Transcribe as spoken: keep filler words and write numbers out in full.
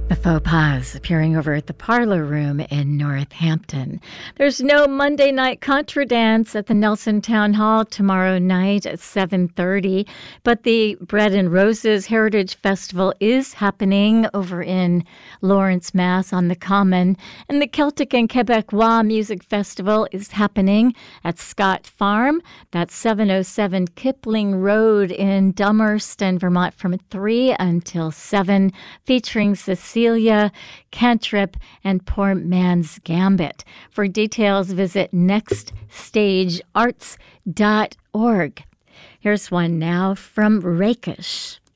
The Faux Pas appearing over at the Parlor Room in Northampton. There's no Monday night contra dance at the Nelson Town Hall tomorrow night at seven thirty, but the Bread and Roses Heritage Festival is happening over in Lawrence, Mass on the Common, and the Celtic and Quebecois Music Festival is happening at Scott Farm. That's seven oh seven Kipling Road in Dummerston, Vermont from three until seven, featuring Cecilia Celia Cantrip and Poor Man's Gambit. For details, visit next stage arts dot org. Here's one now from Rakish.